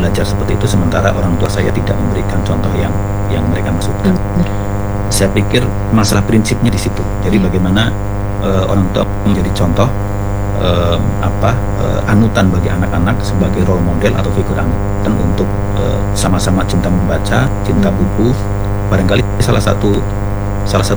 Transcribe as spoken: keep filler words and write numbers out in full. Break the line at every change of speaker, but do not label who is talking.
belajar seperti itu, sementara orang tua saya tidak memberikan contoh yang yang mereka maksudkan.
Benar.
Saya pikir masalah prinsipnya di situ. Jadi
Iya.
bagaimana uh, orang tua menjadi contoh, uh, apa uh, anutan bagi anak-anak sebagai role model atau figur anutan untuk uh, sama-sama cinta membaca, cinta
Hmm.
buku. Barangkali salah satu salah satu